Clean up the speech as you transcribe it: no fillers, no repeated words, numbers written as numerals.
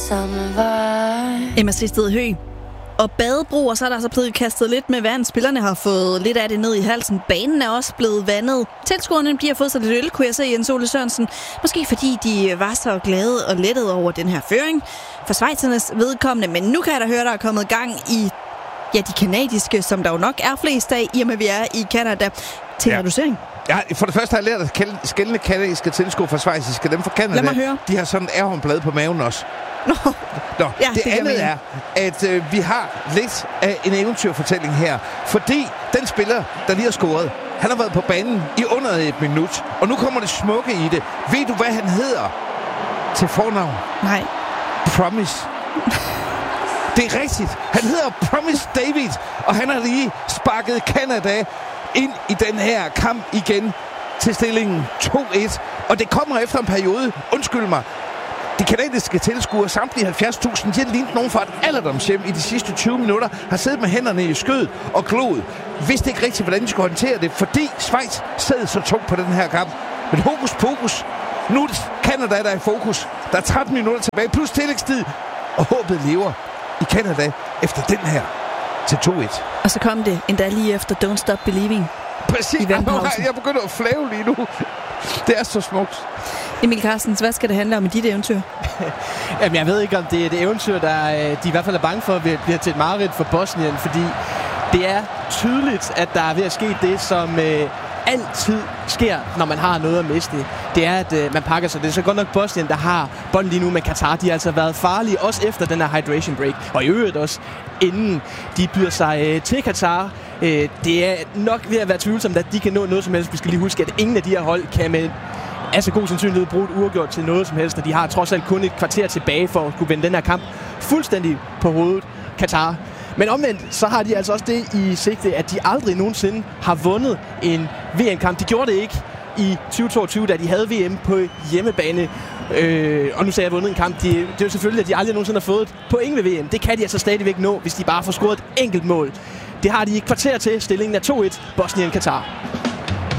Emma Sisted Høgh og badebro, og så er der så blevet kastet lidt med vand. Spillerne har fået lidt af det ned i halsen. Banen er også blevet vandet. Tilskuerne, de har fået sig lidt øl, kunne jeg se, Jens Ole Sørensen. Måske fordi de var så glade og lettede over den her føring for schweizernes vedkommende. Men nu kan jeg da høre, der er kommet gang i de kanadiske, som der jo nok er flest af, i og med vi er i Canada, til reducering. Ja, for det første har jeg lært at skældne kanadiske tilskuere fra schweiziske. Dem fra Canada, lad mig høre. De har sådan en ahornblad på maven også. Nå, ja, det andet er, at vi har lidt af en eventyrfortælling her. Fordi den spiller, der lige har scoret, han har været på banen i under et minut. Og nu kommer det smukke i det. Ved du, hvad han hedder til fornavn? Nej. Promise. Det er rigtigt. Han hedder Promise David, og han har lige sparket Canada ind i den her kamp igen til stillingen 2-1. Og det kommer efter en periode, undskyld mig, de kanadiske tilskuere, samtlige 70.000, de har lignet nogen fra et alderdomshjem i de sidste 20 minutter, har siddet med hænderne i skød og gloet. Vidste ikke rigtigt, hvordan de skulle håndtere det, fordi Schweiz sad så tungt på den her kamp. Men hokus pokus, nu er det Canada, der er i fokus. Der er 13 minutter tilbage, plus tillægstid, og håbet lever i Canada efter den her til 2-1. Og så kom det endda lige efter Don't Stop Believing. Præcis, jeg begynder at flave lige nu. Det er så smukt. Emil Carstens, hvad skal det handle om i dit eventyr? Jamen, jeg ved ikke, om det er et eventyr, der de i hvert fald er bange for, bliver til et mareridt for Bosnien, fordi det er tydeligt, at der er ved at ske det, som altid sker, når man har noget at miste. Det er, at man pakker sig. Det er så godt nok Bosnien, der har bolden lige nu med Katar. De har altså været farlige, også efter den her hydration break. Og i øvrigt også, inden de byder sig til Katar. Det er nok ved at være tvivlsomt, at de kan nå noget som helst. Vi skal lige huske, at ingen af de her hold kan med altså god sandsynlighed bruge et uafgjort til noget som helst. Og de har trods alt kun et kvarter tilbage for at kunne vende den her kamp fuldstændig på hovedet. Katar. Men omvendt, så har de altså også det i sigte, at de aldrig nogensinde har vundet en VM-kamp. De gjorde det ikke i 2022, da de havde VM på hjemmebane. Og nu sagde jeg, at vundet en kamp. Det er jo selvfølgelig, at de aldrig nogensinde har fået et point ved VM. Det kan de altså stadigvæk nå, hvis de bare får scoret et enkelt mål. Det har de et kvarter til. Stillingen er 2-1. Bosnien-Katar.